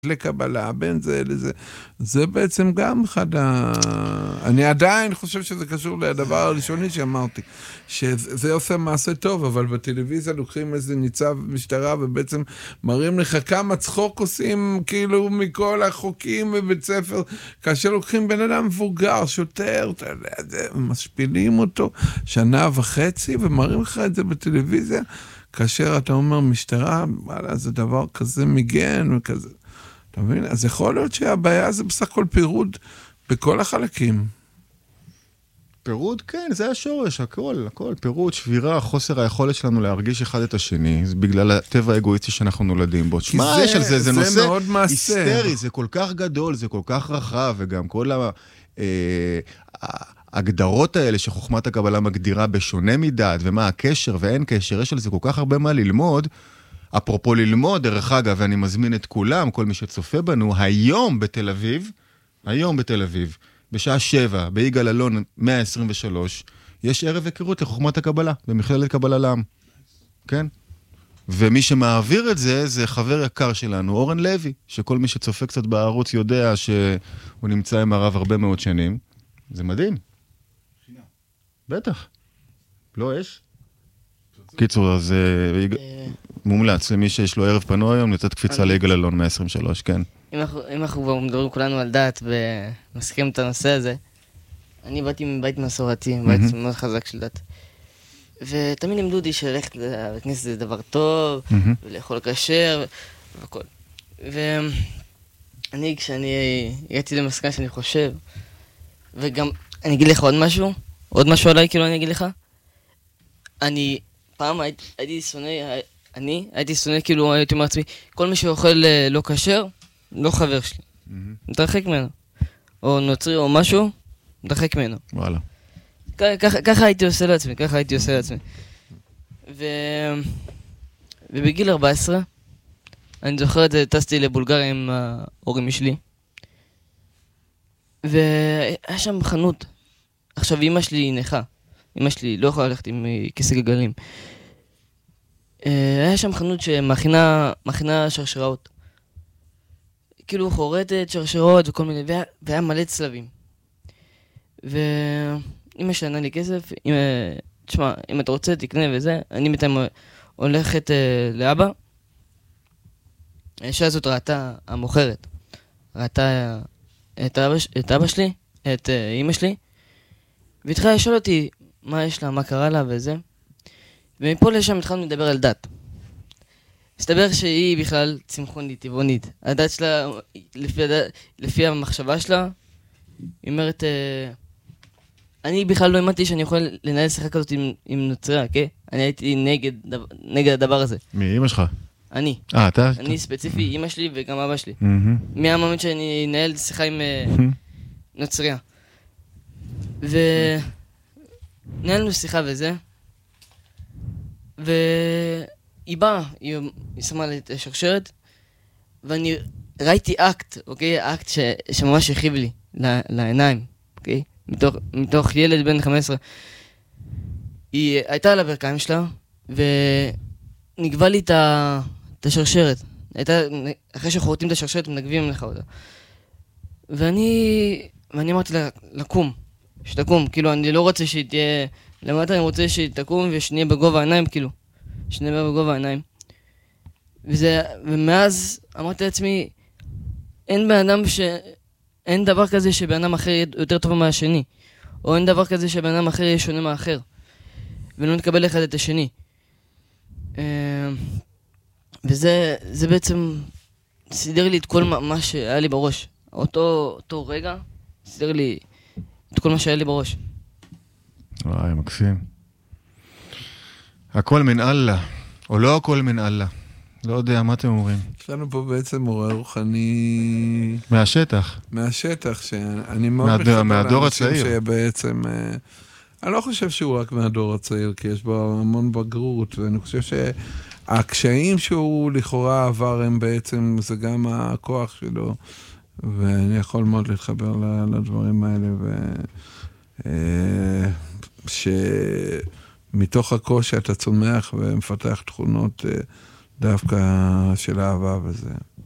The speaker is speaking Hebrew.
לקבלה, בין זה לזה. זה בעצם גם אחד אני עדיין חושב שזה קשור לדבר הראשוני שאמרתי, שזה עושה מעשה טוב, אבל בטלוויזיה לוקחים איזה ניצב משטרה, ובעצם מראים לך כמה צחוק עושים, כאילו מכל החוקים בבית ספר, כאשר לוקחים בן אדם מבוגר, שוטר, אתה יודע, משפילים אותו 1.5 שנה, ומראים לך את זה בטלוויזיה, כאשר אתה אומר משטרה, וואלה, זה דבר כזה מגן וכזה. אתה מבין? אז יכול להיות שהבעיה זה בסך הכל פירוד בכל החלקים. פירוד, כן, זה השורש, הכל. פירוד, שבירה, חוסר היכולת שלנו להרגיש אחד את השני, זה בגלל הטבע האגואיסטי שאנחנו נולדים בו. שמה יש על זה? זה נושא היסטרי, זה כל כך גדול, זה כל כך רחב, וגם כל ההגדרות האלה שחוכמת הקבלה מגדירה בשונה מדעת, ומה הקשר ואין קשר, יש על זה כל כך הרבה מה ללמוד. אפרופו ללמוד, דרך אגב, ואני מזמין את כולם, כל מי שצופה בנו, היום בתל אביב, בשעה 7, ביגאל אלון 123, יש ערב היכרות לחוכמת הקבלה, במכללת קבלה לעם. כן? ומי שמעביר את זה, זה חבר יקר שלנו, אורן לוי, שכל מי שצופה קצת בערוץ יודע שהוא נמצא עם הרב הרבה מאוד שנים. זה מדהים. בטח. לא יש? קיצור, אז מומלץ למי שיש לו ערב פנוי היום, נתת קפיצה ליגאל אלון 123, כן. אם אנחנו כבר מדברים כולנו על דת ומסכים את הנושא הזה, אני באתי מבית מסורתי, בית מאוד חזק של דת. ותמיד לימדו אותי שללכת לכנסת זה דבר טוב, ולאכול כשר וכל. ואני, כשאני הגעתי למסקנה שאני חושב, וגם אני אגיד לך עוד משהו עליי, כאילו אני אגיד לך, אני פעם הייתי שונא, כאילו הייתי אומר לעצמי, כל מי שאוכל לא כשר, לא חבר שלי. מתרחק ממנו. או נוצרי או משהו, מתרחק ממנו. וואלה. ככה הייתי עושה לעצמי. ובגיל 14, אני זוכר את זה, טסתי לבולגריה עם ההורים שלי. והיה שם חנות. עכשיו, אמא שלי נכה. אמא שלי לא יכולה ללכת עם כיסא גלגלים. היה שם חנות שמכינה שרשראות. כאילו חורטת, שרשרות וכל מיני, והיה מלא צלבים. ואמא שלי ענה לי כסף, תשמע, אם אתה רוצה תקנה וזה, אני בינתיים הולכת לאבא. האישה הזאת ראתה, המוכרת, ראתה את אבא שלי, את אמא שלי, והתחילה לשאול אותי מה יש לה, מה קרה לה וזה. ומפה לשם התחלנו לדבר על דת. מסתבר שהיא בכלל צמחונית, טבעונית. הדת שלה, לפי המחשבה שלה, היא אומרת, אני בכלל לא האמנתי שאני יכול לנהל שיחה כזאת עם נוצריה, כן? אני הייתי נגד הדבר הזה. מי, אמא שלך? אני. אתה? אני ספציפי, אמא שלי וגם אבא שלי. מי המאמין שאני אנהל שיחה עם נוצריה. ונהלנו שיחה וזה. והיא באה, היא שמה לי את השרשרת, ואני ראיתי אקט, אוקיי? אקט שממש הכיב לי לעיניים, אוקיי? מתוך ילד בן 15. היא הייתה על הברכיים שלה, ונגבה לי את השרשרת. אחרי שחורטים את השרשרת, מנגבים לך אותה. ואני אמרתי לה, שתקום, כאילו, אני לא רוצה שהיא תהיה למטה, אני רוצה שהיא תקום ושנהיה בגובה העיניים, כאילו. שנהיה בגובה העיניים. ומאז אמרתי לעצמי, אין דבר כזה שבן אדם אחר יהיה יותר טוב מהשני. או אין דבר כזה שבן אדם אחר יהיה שונה מהאחר. ולא נקבל אחד את השני. וזה בעצם סידר לי את כל מה שהיה לי בראש. אותו רגע סידר לי את כל מה שהיה לי בראש. וואי, מקסים. הכל מן אללה, או לא הכל מן אללה. לא יודע, מה אתם אומרים? יש לנו פה בעצם מורה רוחני... מהשטח, שאני מאוד מהדור הצעיר. שבעצם... אני לא חושב שהוא רק מהדור הצעיר, כי יש בו המון בגרות, ואני חושב שהקשיים שהוא לכאורה עבר הם בעצם, זה גם הכוח שלו, ואני יכול מאוד להתחבר לדברים האלה, שמתוך הקושי אתה צומח ומפתח תכונות דווקא של אהבה וזה.